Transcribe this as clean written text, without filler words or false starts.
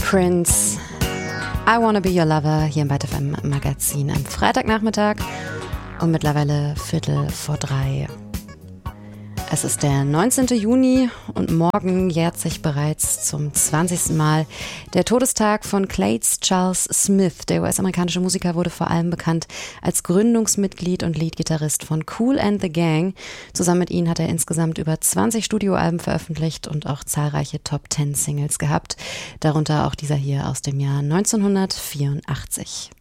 Prince, I Wanna Be Your Lover, hier im ByteFM Magazin am Freitagnachmittag um mittlerweile 2:15. Es ist der 19. Juni und morgen jährt sich bereits zum 20. Mal der Todestag von Clates Charles Smith. Der US-amerikanische Musiker wurde vor allem bekannt als Gründungsmitglied und Leadgitarrist von Kool and the Gang. Zusammen mit ihnen hat er insgesamt über 20 Studioalben veröffentlicht und auch zahlreiche Top-10-Singles gehabt. Darunter auch dieser hier aus dem Jahr 1984.